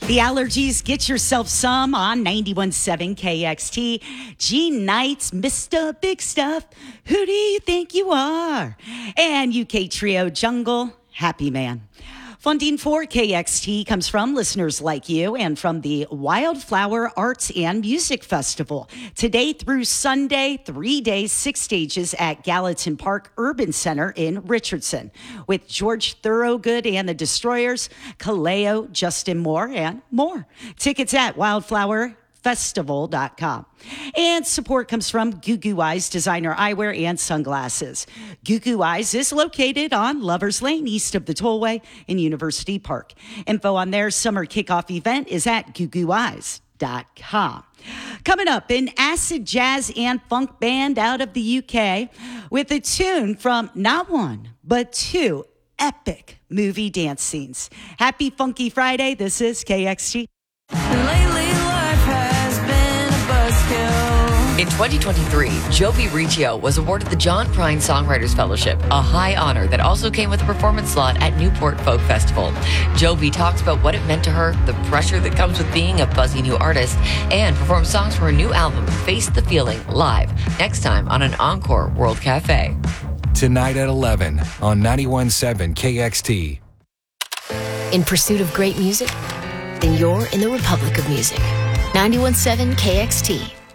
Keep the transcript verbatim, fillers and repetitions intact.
The Allergies, get yourself some on ninety-one point seven K X T. G Nights, Mister Big Stuff, who do you think you are? And U K Trio Jungle, Happy Man. Funding for K X T comes from listeners like you and from the Wildflower Arts and Music Festival. Today through Sunday, three days, six stages at Gallatin Park Urban Center in Richardson with George Thorogood and the Destroyers, Kaleo, Justin Moore, and more. Tickets at wildflower festival dot com. And support comes from Goo Goo Eyes Designer Eyewear and Sunglasses. Goo Goo Eyes is located on Lovers Lane, east of the Tollway in University Park. Info on their summer kickoff event is at goo goo eyes dot com. Coming up, an acid jazz and funk band out of the U K with a tune from not one, but two epic movie dance scenes. Happy Funky Friday. This is K X T. Lately, life has been a buzzkill. In twenty twenty-three, Jovi Riccio was awarded the John Prine Songwriters Fellowship, a high honor that also came with a performance slot at Newport Folk Festival. Jovi talks about what it meant to her, the pressure that comes with being a buzzy new artist, and performs songs for her new album, Face the Feeling, live, next time on an Encore World Cafe. Tonight at eleven on ninety-one point seven K X T. In pursuit of great music? Then you're in the Republic of Music. ninety-one point seven K X T.